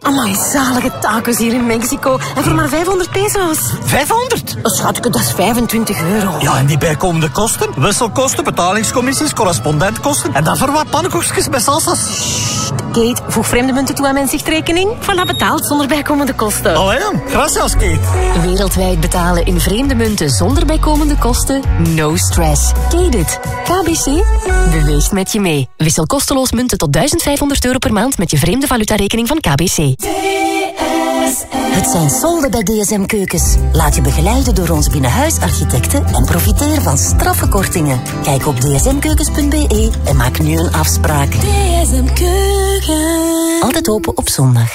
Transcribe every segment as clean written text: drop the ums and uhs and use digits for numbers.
Amai, zalige tacos hier in Mexico. En voor maar 500 pesos. 500? Schatje, dat is €25. Ja, en die bijkomende kosten? Wisselkosten, betalingscommissies, correspondentkosten. En dan voor wat pannenkoekjes met salsa's. Kate, voeg vreemde munten toe aan mijn zichtrekening. Voilà, betaald zonder bijkomende kosten. Allee, gracias, Kate. Wereldwijd betalen in vreemde munten zonder bijkomende kosten? No stress. Kate it. KBC beweegt met je mee. Wissel kosteloos munten tot €1500 per maand met je vreemde valutarekening van KBC. Het zijn solden bij DSM Keukens. Laat je begeleiden door ons binnenhuisarchitecten en profiteer van straffe kortingen. Kijk op dsmkeukens.be en maak nu een afspraak. DSM Keukens. Altijd open op zondag.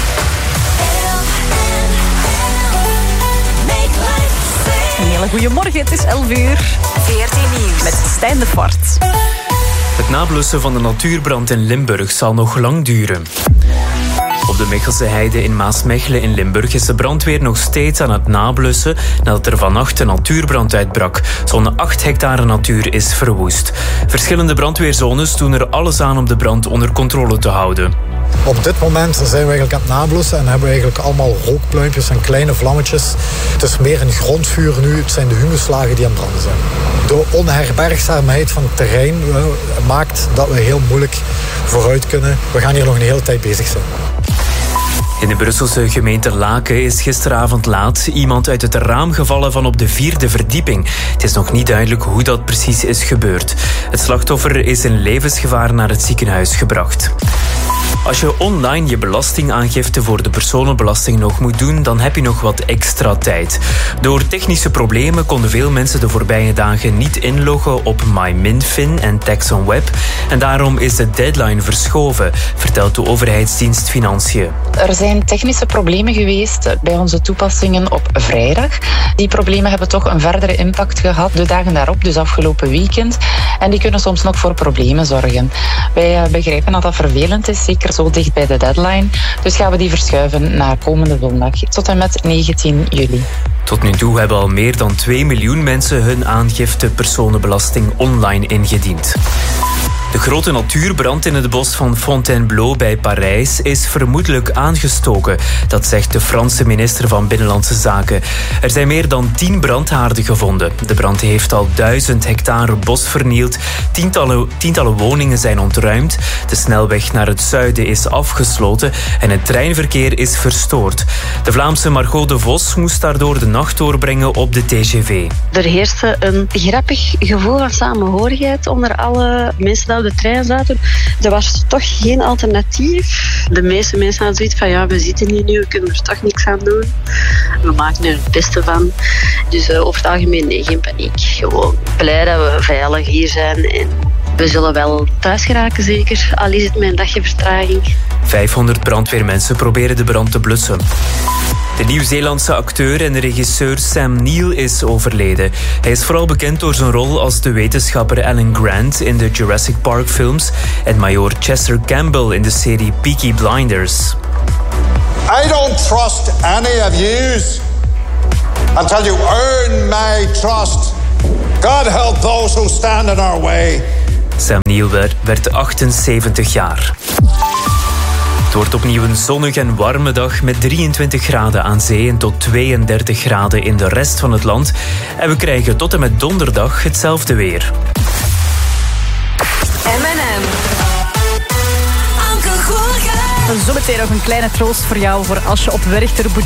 Een hele goede morgen, het is 11:00. VRT Nieuws. Met Stijn de Voort. Het nablussen van de natuurbrand in Limburg zal nog lang duren. Op de Mechelse Heide in Maasmechelen in Limburg is de brandweer nog steeds aan het nablussen nadat er vannacht een natuurbrand uitbrak. Zo'n 8 hectare natuur is verwoest. Verschillende brandweerzones doen er alles aan om de brand onder controle te houden. Op dit moment zijn we eigenlijk aan het nablussen en hebben we eigenlijk allemaal rookpluimpjes en kleine vlammetjes. Het is meer een grondvuur nu, het zijn de humuslagen die aan het branden zijn. De onherbergzaamheid van het terrein maakt dat we heel moeilijk vooruit kunnen. We gaan hier nog een hele tijd bezig zijn. In de Brusselse gemeente Laken is gisteravond laat iemand uit het raam gevallen van op de 4e verdieping. Het is nog niet duidelijk hoe dat precies is gebeurd. Het slachtoffer is in levensgevaar naar het ziekenhuis gebracht. Als je online je belastingaangifte voor de personenbelasting nog moet doen, dan heb je nog wat extra tijd. Door technische problemen konden veel mensen de voorbije dagen niet inloggen op MyMinFin en Tax on Web. En daarom is de deadline verschoven, vertelt de overheidsdienst Financiën. Er zijn technische problemen geweest bij onze toepassingen op vrijdag. Die problemen hebben toch een verdere impact gehad de dagen daarop, dus afgelopen weekend. En die kunnen soms nog voor problemen zorgen. Wij begrijpen dat dat vervelend is, zeker zo dicht bij de deadline. Dus gaan we die verschuiven naar komende zondag, tot en met 19 juli. Tot nu toe hebben al meer dan 2 miljoen mensen hun aangifte personenbelasting online ingediend. De grote natuurbrand in het bos van Fontainebleau bij Parijs is vermoedelijk aangestoken. Dat zegt de Franse minister van Binnenlandse Zaken. Er zijn meer dan 10 brandhaarden gevonden. De brand heeft al 1000 hectare bos vernield. Tientallen woningen zijn ontruimd. De snelweg naar het zuiden is afgesloten en het treinverkeer is verstoord. De Vlaamse Margot de Vos moest daardoor de nacht doorbrengen op de TGV. Er heerste een grappig gevoel van samenhorigheid onder alle mensen die op de trein zaten. Er was toch geen alternatief. De meeste mensen hadden zoiets van, ja, we zitten hier nu, we kunnen er toch niks aan doen. We maken er het beste van. Dus over het algemeen, nee, geen paniek. Gewoon blij dat we veilig hier zijn en we zullen wel thuis geraken zeker, al is het met een dagje vertraging. 500 brandweermensen proberen de brand te blussen. De Nieuw-Zeelandse acteur en regisseur Sam Neill is overleden. Hij is vooral bekend door zijn rol als de wetenschapper Alan Grant in de Jurassic Park films en major Chester Campbell in de serie Peaky Blinders. I don't trust any of yous until you earn my trust. God help those who stand in our way. Sam Neill werd 78 jaar. Het wordt opnieuw een zonnige en warme dag met 23 graden aan zee en tot 32 graden in de rest van het land. En we krijgen tot en met donderdag hetzelfde weer. M&M. Anke Goorgen. Zometeen nog een kleine troost voor jou voor als je op Werchter